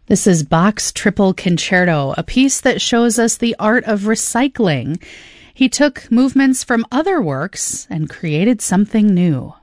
This is Bach's Triple Concerto, a piece that shows us the art of recycling. He took movements from other works and created something new.